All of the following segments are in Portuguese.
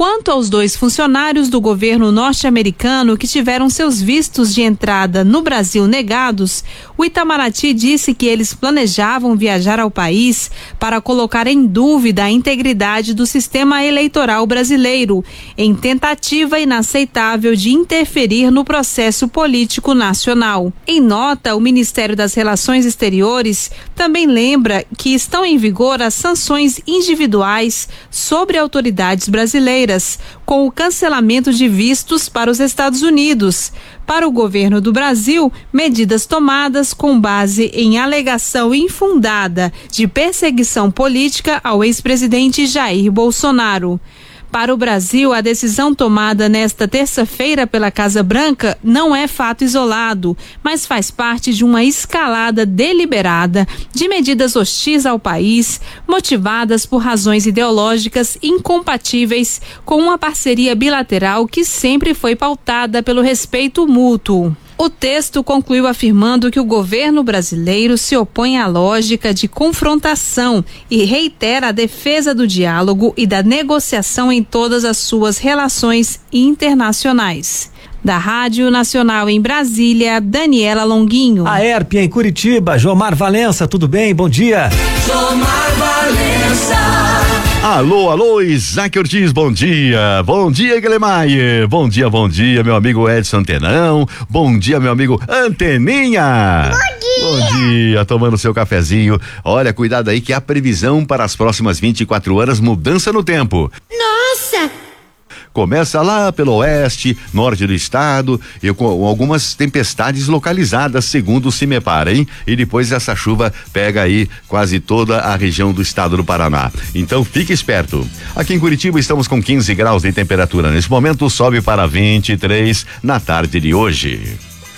Quanto aos 2 funcionários do governo norte-americano que tiveram seus vistos de entrada no Brasil negados, o Itamaraty disse que eles planejavam viajar ao país para colocar em dúvida a integridade do sistema eleitoral brasileiro, em tentativa inaceitável de interferir no processo político nacional. Em nota, o Ministério das Relações Exteriores também lembra que estão em vigor as sanções individuais sobre autoridades brasileiras, com o cancelamento de vistos para os Estados Unidos. Para o governo do Brasil, medidas tomadas com base em alegação infundada de perseguição política ao ex-presidente Jair Bolsonaro. Para o Brasil, a decisão tomada nesta terça-feira pela Casa Branca não é fato isolado, mas faz parte de uma escalada deliberada de medidas hostis ao país, motivadas por razões ideológicas incompatíveis com uma parceria bilateral que sempre foi pautada pelo respeito mútuo. O texto concluiu afirmando que o governo brasileiro se opõe à lógica de confrontação e reitera a defesa do diálogo e da negociação em todas as suas relações internacionais. Da Rádio Nacional em Brasília, Daniela Longuinho. A ERP em Curitiba, Jomar Valença, tudo bem? Bom dia. Jomar Valença. Alô, Isaac Ortiz, bom dia. Bom dia, Guilherme. Bom dia, meu amigo Edson Antenão. Bom dia, meu amigo Anteninha. Bom dia, tomando seu cafezinho. Olha, cuidado aí que há previsão para as próximas 24 horas, mudança no tempo. Nossa! Começa lá pelo oeste, norte do estado, e com algumas tempestades localizadas, segundo o CIMEPAR, hein? E depois essa chuva pega aí quase toda a região do estado do Paraná. Então fique esperto. Aqui em Curitiba estamos com 15 graus de temperatura. Nesse momento sobe para 23 na tarde de hoje.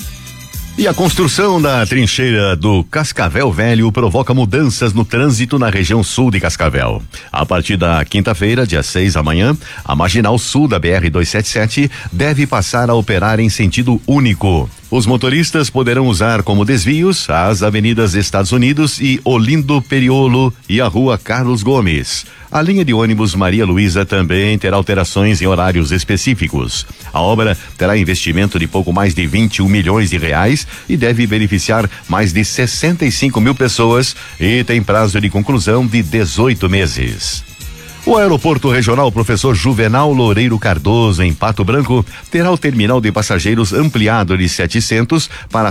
E a construção da trincheira do Cascavel Velho provoca mudanças no trânsito na região sul de Cascavel. A partir da quinta-feira, dia 6 amanhã, a marginal sul da BR-277 deve passar a operar em sentido único. Os motoristas poderão usar como desvios as avenidas Estados Unidos e Olindo Periolo e a rua Carlos Gomes. A linha de ônibus Maria Luísa também terá alterações em horários específicos. A obra terá investimento de pouco mais de 21 milhões de reais e deve beneficiar mais de 65 mil pessoas e tem prazo de conclusão de 18 meses. O Aeroporto Regional Professor Juvenal Loureiro Cardoso, em Pato Branco, terá o terminal de passageiros ampliado de 700 para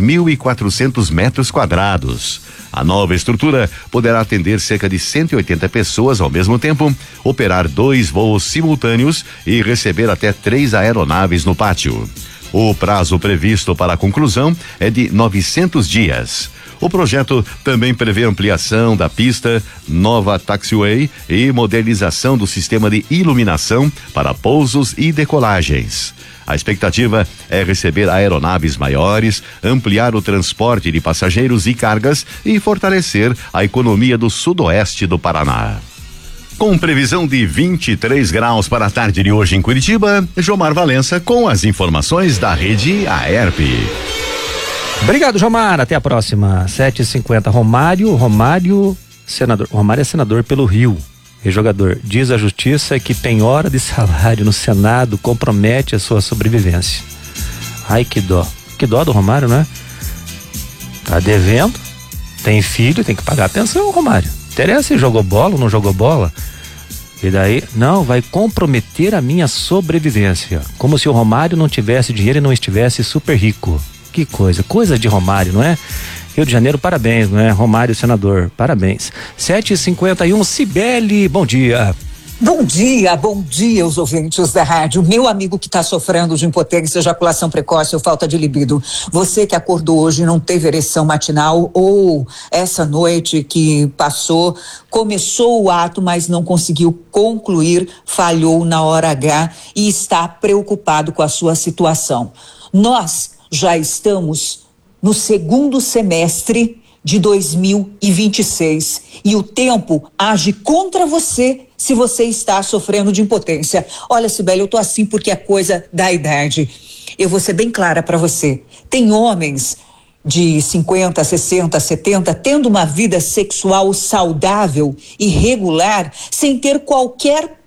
6.400 metros quadrados. A nova estrutura poderá atender cerca de 180 pessoas ao mesmo tempo, operar 2 voos simultâneos e receber até 3 aeronaves no pátio. O prazo previsto para a conclusão é de 900 dias. O projeto também prevê ampliação da pista, nova taxiway e modernização do sistema de iluminação para pousos e decolagens. A expectativa é receber aeronaves maiores, ampliar o transporte de passageiros e cargas e fortalecer a economia do sudoeste do Paraná. Com previsão de 23 graus para a tarde de hoje em Curitiba, Jomar Valença com as informações da rede AERP. Obrigado, Jomar. Até a próxima. 7h50. Romário, senador. Romário é senador pelo Rio. Ex-jogador. Diz a justiça que penhora de salário no Senado compromete a sua sobrevivência. Ai, que dó. Que dó do Romário, né? Tá devendo, tem filho, tem que pagar a pensão, Romário. Interessa se jogou bola ou não jogou bola. E daí, não, vai comprometer a minha sobrevivência. Como se o Romário não tivesse dinheiro e não estivesse super rico. Que coisa de Romário, não é? Rio de Janeiro, parabéns, não é? Romário, senador, parabéns. 7h51, Cibele, bom dia. Bom dia, os ouvintes da rádio. Meu amigo que está sofrendo de impotência, ejaculação precoce ou falta de libido. Você que acordou hoje e não teve ereção matinal, ou essa noite que passou, começou o ato, mas não conseguiu concluir, falhou na hora H e está preocupado com a sua situação. Nós já estamos no segundo semestre de 2026 e o tempo age contra você se você está sofrendo de impotência. Olha, Cibele, eu tô assim porque é coisa da idade. Eu vou ser bem clara para você. Tem homens de 50, 60, 70 tendo uma vida sexual saudável e regular sem ter qualquer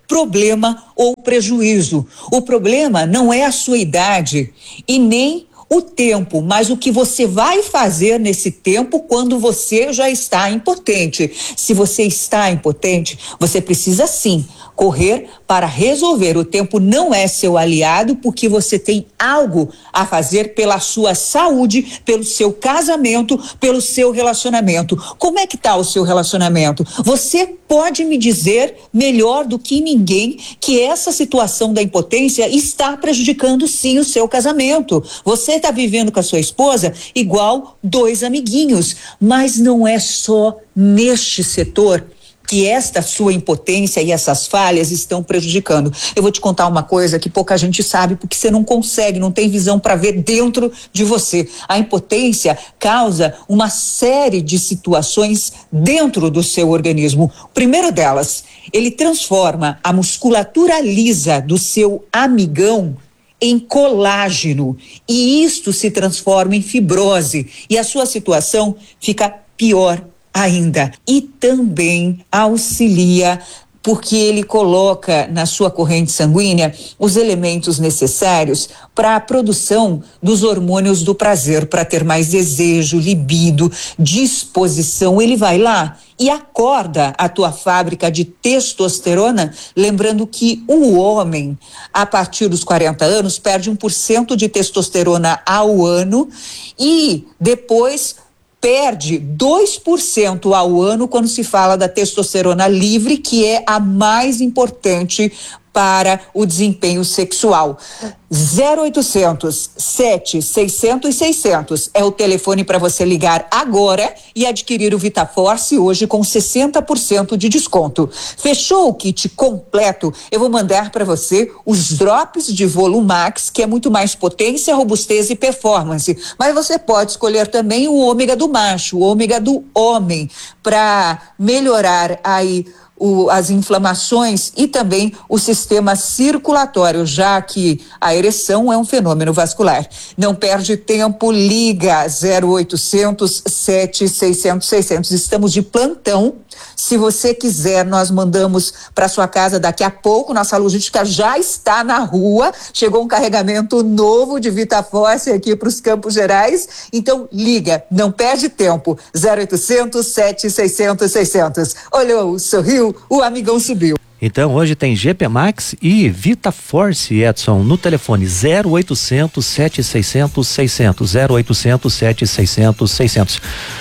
problema ou prejuízo. O problema não é a sua idade e nem o tempo, mas o que você vai fazer nesse tempo quando você já está impotente. Se você está impotente, você precisa sim correr para resolver. O tempo não é seu aliado, porque você tem algo a fazer pela sua saúde, pelo seu casamento, pelo seu relacionamento. Como é que está o seu relacionamento? Você pode me dizer melhor do que ninguém que essa situação da impotência está prejudicando sim o seu casamento. Você está vivendo com a sua esposa igual dois amiguinhos, mas não é só neste setor que esta sua impotência e essas falhas estão prejudicando. Eu vou te contar uma coisa que pouca gente sabe, porque você não consegue, não tem visão para ver dentro de você. A impotência causa uma série de situações dentro do seu organismo. O primeiro delas, ele transforma a musculatura lisa do seu amigão em colágeno, e isto se transforma em fibrose, e a sua situação fica pior ainda. E também auxilia porque ele coloca na sua corrente sanguínea os elementos necessários para a produção dos hormônios do prazer, para ter mais desejo, libido, disposição. Ele vai lá e acorda a tua fábrica de testosterona, lembrando que o homem, a partir dos 40 anos, perde 1% de testosterona ao ano e depois perde 2% ao ano quando se fala da testosterona livre, que é a mais importante para o desempenho sexual. 0800 700 600 é o telefone para você ligar agora e adquirir o VitaForce hoje com 60% de desconto. Fechou o kit completo? Eu vou mandar para você os drops de Volumax, que é muito mais potência, robustez e performance. Mas você pode escolher também o ômega do macho, o ômega do homem, para melhorar aí as inflamações e também o sistema circulatório, já que a ereção é um fenômeno vascular. Não perde tempo, liga 0800 700 600. Estamos de plantão. Se você quiser, nós mandamos para sua casa daqui a pouco. Nossa logística já está na rua. Chegou um carregamento novo de VitaForce aqui para os Campos Gerais. Então liga, não perde tempo. 0800 700 600. Olhou, sorriu, o amigão subiu. Então hoje tem GP Max e VitaForce, Edson, no telefone 0800 700 600, 0800 700 600.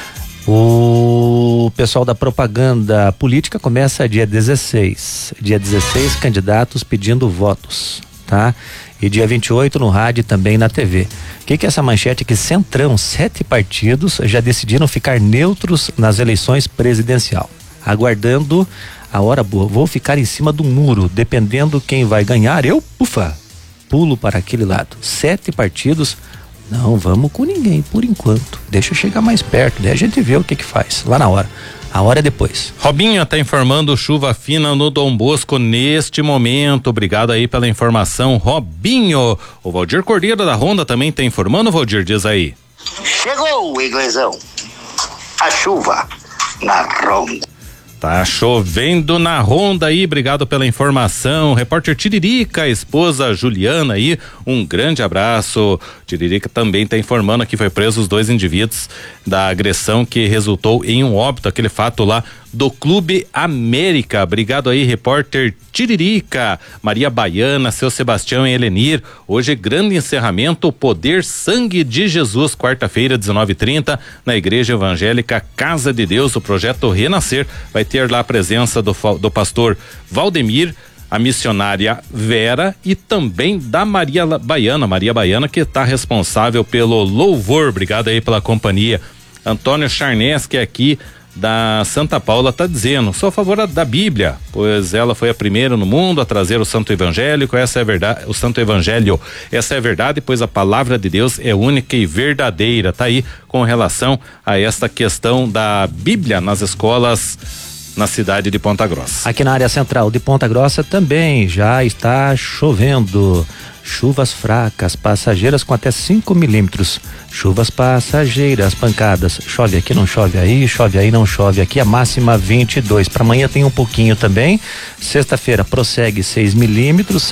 O pessoal da propaganda política começa dia 16. Dia 16, candidatos pedindo votos, tá? E dia 28 no rádio e também na TV. O que é essa manchete aqui? Centrão, 7 partidos já decidiram ficar neutros nas eleições presidencial, aguardando a hora boa. Vou ficar em cima do muro, dependendo quem vai ganhar, eu, pulo para aquele lado. 7 partidos. Não vamos com ninguém por enquanto, deixa eu chegar mais perto, daí a gente vê o que faz lá na hora. A hora é depois. Robinho está informando chuva fina no Dom Bosco neste momento. Obrigado aí pela informação, Robinho. O Valdir Cordeiro da Ronda também está informando. Valdir, diz aí. Chegou, Iglesão. A chuva na Ronda. Tá chovendo na Ronda aí, obrigado pela informação. Repórter Tiririca, esposa Juliana aí, um grande abraço. Tiririca também tá informando que foi preso os 2 indivíduos da agressão que resultou em um óbito, aquele fato lá do Clube América. Obrigado aí, repórter Tiririca. Maria Baiana, seu Sebastião e Helenir. Hoje grande encerramento, Poder Sangue de Jesus, quarta-feira, 19h30, na Igreja Evangélica Casa de Deus. O projeto Renascer vai ter lá a presença do pastor Valdemir, a missionária Vera e também da Maria Baiana, que está responsável pelo louvor. Obrigado aí pela companhia. Antônio Charnes, que é aqui da Santa Paula, tá dizendo: sou a favor da Bíblia, pois ela foi a primeira no mundo a trazer o Santo Evangélico, essa é verdade, o Santo Evangelho, essa é verdade, pois a palavra de Deus é única e verdadeira. Tá aí com relação a esta questão da Bíblia nas escolas na cidade de Ponta Grossa. Aqui na área central de Ponta Grossa também já está chovendo. Chuvas fracas, passageiras com até 5 milímetros. Chuvas passageiras, pancadas. Chove aqui, não chove aí, não chove aqui. A máxima 22. Para amanhã tem um pouquinho também. Sexta-feira prossegue 6 milímetros.